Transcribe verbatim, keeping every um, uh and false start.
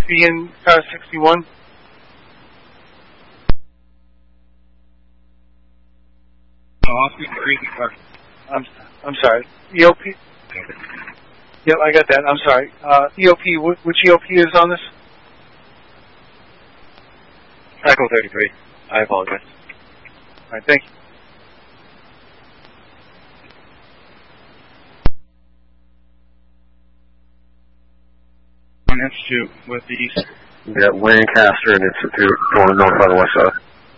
be in car sixty-one? I'm, I'm sorry. E O P? Yep, I got that. I'm sorry. Uh, E O P, wh- which E O P is on this? Echo thirty-three. I apologize. All right, thank you. Institute with the east. We got Lancaster and Institute going north on the west side.